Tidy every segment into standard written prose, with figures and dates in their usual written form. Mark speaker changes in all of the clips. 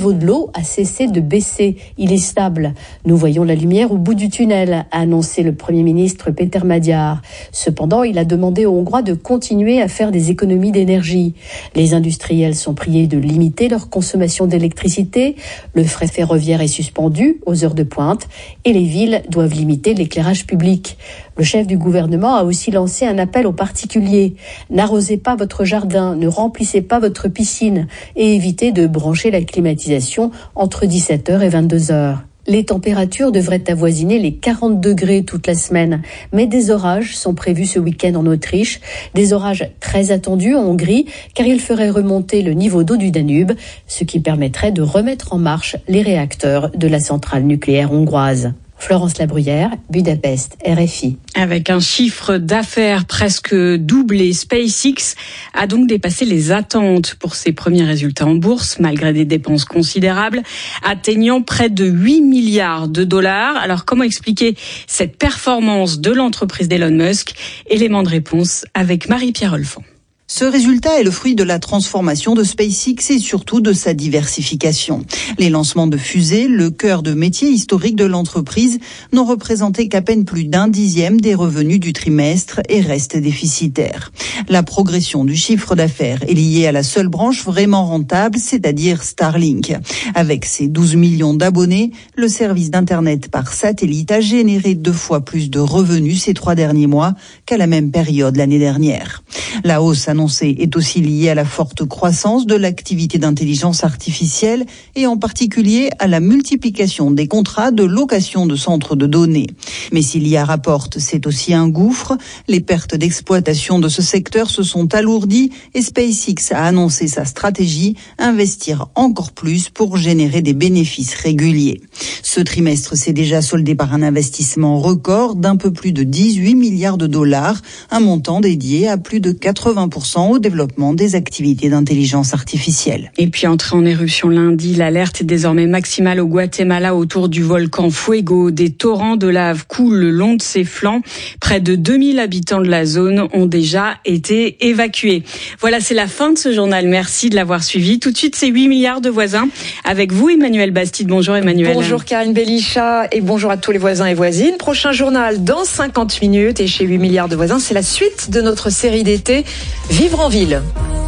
Speaker 1: niveau de l'eau a cessé de baisser. Il est stable. Nous voyons la lumière au bout du tunnel, a annoncé le Premier ministre Péter Magyar. Cependant, il a demandé aux Hongrois de continuer à faire des économies d'énergie. Les industriels sont priés de limiter leur consommation d'électricité. Le fret ferroviaire est suspendu aux heures de pointe et les villes doivent limiter l'éclairage public. Le chef du gouvernement a aussi lancé un appel aux particuliers. N'arrosez pas votre jardin, ne remplissez pas votre piscine et évitez de brancher la climatisation entre 17h et 22h. Les températures devraient avoisiner les 40 degrés toute la semaine, mais des orages sont prévus ce week-end en Autriche, des orages très attendus en Hongrie, car ils feraient remonter le niveau d'eau du Danube, ce qui permettrait de remettre en marche les réacteurs de la centrale nucléaire hongroise. Florence Labruyère, Budapest, RFI.
Speaker 2: Avec un chiffre d'affaires presque doublé, SpaceX a donc dépassé les attentes pour ses premiers résultats en bourse, malgré des dépenses considérables, atteignant près de 8 milliards de dollars. Alors, comment expliquer cette performance de l'entreprise d'Elon Musk? Élément de réponse avec Marie-Pierre Olfan.
Speaker 3: Ce résultat est le fruit de la transformation de SpaceX et surtout de sa diversification. Les lancements de fusées, le cœur de métier historique de l'entreprise, n'ont représenté qu'à peine plus d'un dixième des revenus du trimestre et restent déficitaires. La progression du chiffre d'affaires est liée à la seule branche vraiment rentable, c'est-à-dire Starlink. Avec ses 12 millions d'abonnés, le service d'Internet par satellite a généré 2 fois plus de revenus ces 3 derniers mois qu'à la même période l'année dernière. La hausse annoncée est aussi liée à la forte croissance de l'activité d'intelligence artificielle et en particulier à la multiplication des contrats de location de centres de données. Mais s'il y a rapporte, c'est aussi un gouffre. Les pertes d'exploitation de ce secteur se sont alourdies et SpaceX a annoncé sa stratégie, investir encore plus pour générer des bénéfices réguliers. Ce trimestre s'est déjà soldé par un investissement record d'un peu plus de 18 milliards de dollars, un montant dédié à plus de 80% au développement des activités d'intelligence artificielle.
Speaker 2: Et puis entrée en éruption lundi, l'alerte est désormais maximale au Guatemala autour du volcan Fuego. Des torrents de lave coulent le long de ses flancs. Près de 2000 habitants de la zone ont déjà été évacués. Voilà, c'est la fin de ce journal. Merci de l'avoir suivi. Tout de suite, c'est 8 milliards de voisins. Avec vous, Emmanuel Bastide. Bonjour Emmanuel.
Speaker 4: Bonjour Karine Bellichat et bonjour à tous les voisins et voisines. Prochain journal dans 50 minutes et chez 8 milliards de voisins, c'est la suite de notre série d'été Vivre en ville.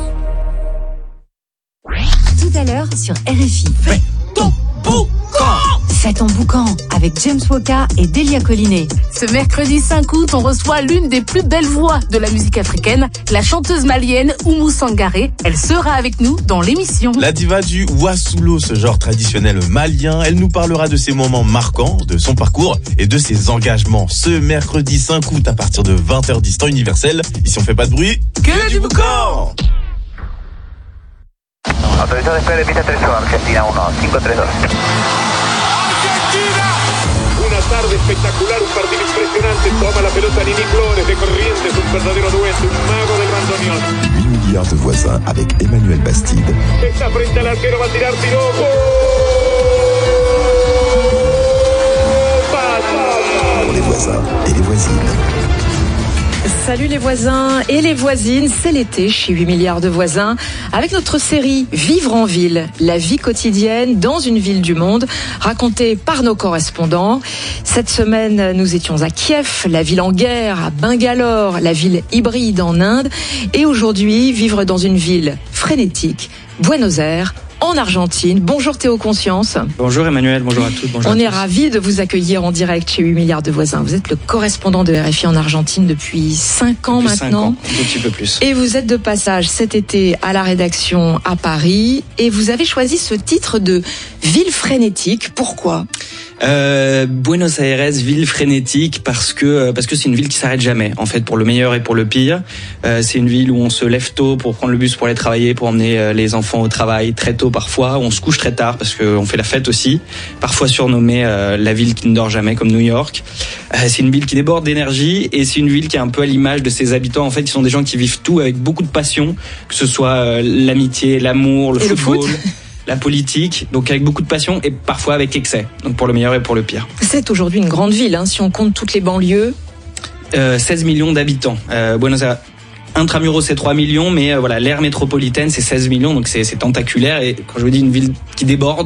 Speaker 5: Tout à l'heure sur RFI. Fais ton boucan avec James Woka et Delia Collinet.
Speaker 6: Ce mercredi 5 août, on reçoit l'une des plus belles voix de la musique africaine, la chanteuse malienne Oumou Sangaré. Elle sera avec nous dans l'émission.
Speaker 7: La diva du Wassoulou, ce genre traditionnel malien, elle nous parlera de ses moments marquants, de son parcours et de ses engagements. Ce mercredi 5 août à partir de 20h10 temps universel. Ici on fait pas de bruit, que du boucan.
Speaker 8: Autorizzato espera vita 3 Argentina 1, 5-3-2.
Speaker 9: Una tarde espectacular, un partido impresionante. Toma la pelota Nini Flores de Corrientes, un verdadero duende, un mago del bandoneón.
Speaker 10: 8 milliards de voisins avec Emmanuel Bastide.
Speaker 9: Está frente al arquero, va a tirar, tiró.
Speaker 10: Pour les voisins et les voisines.
Speaker 4: Salut les voisins et les voisines, c'est l'été chez 8 milliards de voisins avec notre série Vivre en ville, la vie quotidienne dans une ville du monde, racontée par nos correspondants. Cette semaine, nous étions à Kiev, la ville en guerre, à Bangalore, la ville hybride en Inde, et aujourd'hui, vivre dans une ville frénétique, Buenos Aires, en Argentine. Bonjour Théo Conscience.
Speaker 11: Bonjour Emmanuel, bonjour à toutes. Bonjour
Speaker 4: On
Speaker 11: à
Speaker 4: est
Speaker 11: tous.
Speaker 4: ravis de vous accueillir en direct chez 8 milliards de voisins. Vous êtes le correspondant de RFI en Argentine depuis 5 ans
Speaker 11: depuis
Speaker 4: maintenant.
Speaker 11: 5 ans, un petit peu plus.
Speaker 4: Et vous êtes de passage cet été à la rédaction à Paris et vous avez choisi ce titre de ville frénétique. Pourquoi ?
Speaker 11: Buenos Aires, ville frénétique parce que c'est une ville qui s'arrête jamais en fait, pour le meilleur et pour le pire. C'est une ville où on se lève tôt pour prendre le bus pour aller travailler, pour emmener les enfants au travail très tôt parfois. On se couche très tard parce qu'on fait la fête aussi. Parfois surnommée la ville qui ne dort jamais, comme New York. C'est une ville qui déborde d'énergie et c'est une ville qui est un peu à l'image de ses habitants en fait, qui sont des gens qui vivent tout avec beaucoup de passion, que ce soit l'amitié, l'amour, le football. La politique, donc avec beaucoup de passion et parfois avec excès, donc pour le meilleur et pour le pire.
Speaker 4: C'est aujourd'hui une grande ville, si on compte toutes les banlieues.
Speaker 11: 16 millions d'habitants. Buenos Aires, intramuros c'est 3 millions, mais voilà, l'aire métropolitaine c'est 16 millions, donc c'est tentaculaire. Et quand je vous dis une ville qui déborde,